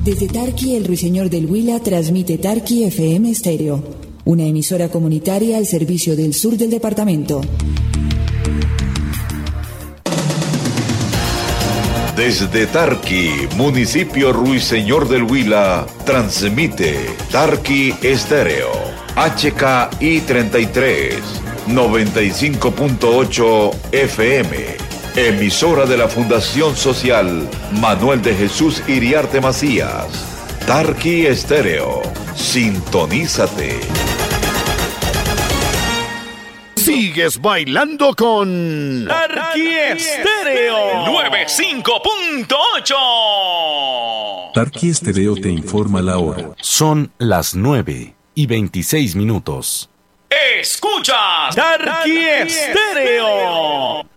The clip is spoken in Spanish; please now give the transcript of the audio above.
Desde Tarqui, el Ruiseñor del Huila transmite Tarqui FM Estéreo, una emisora comunitaria al servicio del sur del departamento. Desde Tarqui, municipio Ruiseñor del Huila, transmite Tarqui Estéreo, HKI 33, 95.8 FM. Emisora de la Fundación Social Manuel de Jesús Iriarte Macías. Tarqui Estéreo. Sintonízate. Sigues bailando con Tarqui Estéreo 95.8. Tarqui Estéreo te informa la hora. Son las 9:26. Escuchas Tarqui Estéreo.